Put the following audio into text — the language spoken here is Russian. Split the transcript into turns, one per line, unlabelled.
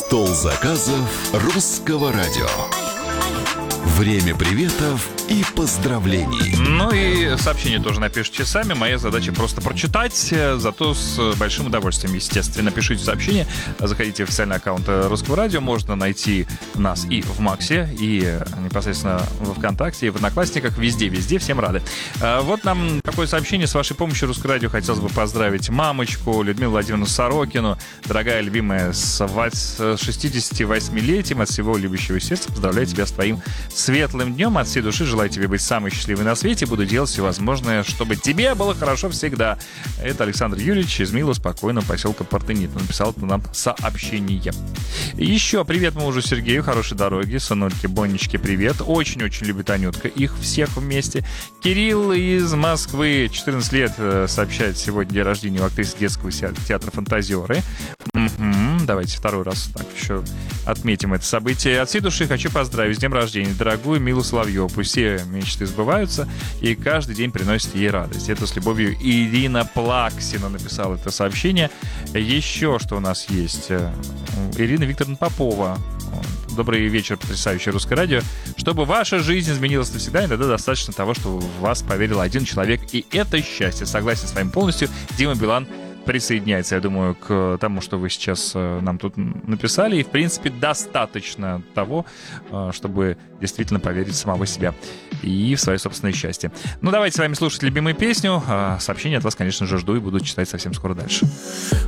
Стол заказов русского радио. Время приветов и поздравлений.
Ну и сообщение тоже напишите сами. Моя задача просто прочитать, зато с большим удовольствием, естественно. Пишите сообщение, заходите в официальный аккаунт Русского радио. Можно найти нас и в Максе, и непосредственно в ВКонтакте, и в Одноклассниках. Везде, всем рады. Вот нам такое сообщение. С вашей помощью Русское радио хотелось бы поздравить мамочку Людмилу Владимировну Сорокину. Дорогая, любимая, с 68-летием от всего любящего сердца. Поздравляю тебя с твоим светлым днем. От всей души желаю тебе быть самой счастливой на свете. Буду делать все возможное, чтобы тебе было хорошо всегда. Это Александр Юрьевич из милого, спокойного поселка Партенит. Он написал нам сообщение. Еще привет мужу Сергею. Хорошей дороги. Сынульке, Бонечке привет. Очень-очень любит Анютка их всех вместе. Кирилл из Москвы. 14 лет сообщает сегодня день рождения у актрисы детского театра «Фантазеры». Давайте второй раз так еще отметим это событие. От всей души хочу поздравить с днем рождения дорогую Милу Соловьеву. Пусть все мечты сбываются, и каждый день приносит ей радость. Это с любовью Ирина Плаксина написала это сообщение. Еще что у нас есть? Ирина Викторовна Попова. Добрый вечер, потрясающее русское радио. Чтобы ваша жизнь изменилась навсегда, иногда достаточно того, что в вас поверил один человек, и это счастье. Согласен с вами полностью. Дима Билан присоединяется, я думаю, к тому, что вы сейчас нам тут написали. И, в принципе, достаточно того, чтобы действительно поверить в самого себя и в свое собственное счастье. Ну, давайте с вами слушать любимую песню. Сообщения от вас, конечно же, жду и буду читать совсем скоро дальше.